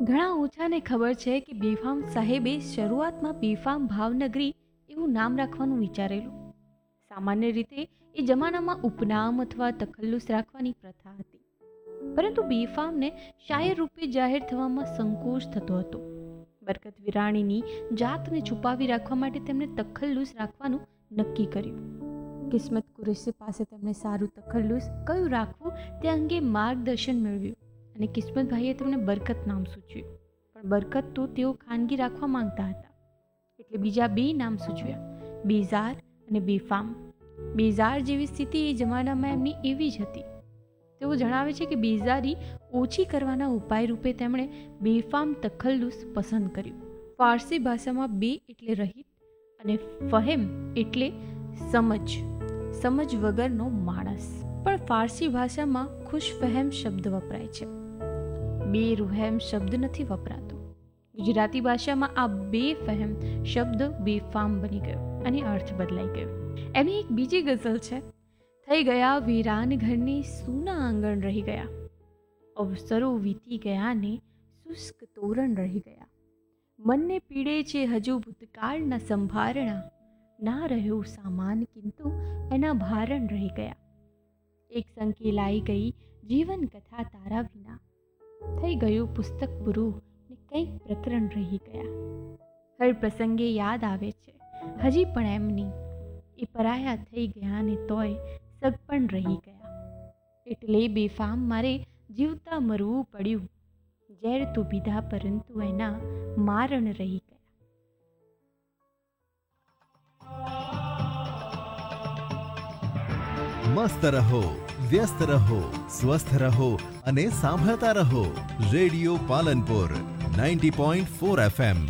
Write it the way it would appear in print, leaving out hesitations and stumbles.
ઘણા ઓછાને ખબર છે કે બેફામ સાહેબે શરૂઆતમાં બેફામ ભાવનગરી એવું નામ રાખવાનું વિચારેલું. સામાન્ય રીતે એ જમાનામાં ઉપનામ અથવા તખલ્લુસ રાખવાની પ્રથા હતી, પરંતુ બેફામને શાયર રૂપે જાહેર થવામાં સંકોચ થતો હતો. બરકત વિરાણીની જાતને છુપાવી રાખવા માટે તેમણે તખલ્લુસ રાખવાનું નક્કી કર્યું. કિસ્મત કુરેશી પાસે તેમણે સારું તખલ્લુસ કયું રાખવું તે અંગે માર્ગદર્શન મેળવ્યું અને કિસ્મતભાઈએ તેમને બરકત નામ સૂચવ્યું. પણ બરકત તો તેઓ ખાનગી રાખવા માંગતા હતા, એટલે બીજા બે નામ સૂચવ્યા, બેઝાર અને બેફામ. બેઝાર જેવી સ્થિતિ એ જમાનામાં એમની એવી જ હતી. તેઓ જણાવે છે કે બેઝારી ઓછી કરવાના ઉપાય રૂપે તેમણે બેફામ તખલ્લુસ પસંદ કર્યું. ફારસી ભાષામાં બે એટલે રહિત અને ફહેમ એટલે સમજ વગરનો માણસ. પણ ફારસી ભાષામાં ખુશફહેમ શબ્દ વપરાય છે, બેરુહેમ શબ્દ નથી વપરાતો. ગુજરાતી ભાષામાં આ બેફહેમ શબ્દ બેફામ બની ગયો અને અર્થ બદલાઈ ગયો. એની એક બીજી ગઝલ છે, થઈ ગયા વીરાન ઘરની સૂના આંગણ રહી ગયા, અવસરો વીતી ગયા ને શુષ્ક તોરણ રહી ગયા, મનને પીડે છે હજુ ભૂતકાળના સંભારણા, ના રહ્યો સામાન કિંતુ એના ભારણ રહી ગયા, એક સંકેલાઈ ગઈ જીવન કથા તારા વિના, થઈ ગયું પુસ્તક પૂરું ને કંઈક પ્રકરણ રહી ગયા. હર પ્રસંગે યાદ આવે છે હજી પણ એમની, એ પરાયા થઈ ગયા ને તોય સગપણ રહી ગયા, એટલે બેફામ મારે જીવતા મરવું પડ્યું, ઝેર તો પીધા પરંતુ એના મારણ રહી ગયા. મસ્ત રહો, વ્યસ્ત રહો, સ્વસ્થ રહો અને સાંભળતા રહો રેડિયો પાલનપુર 90.4 FM.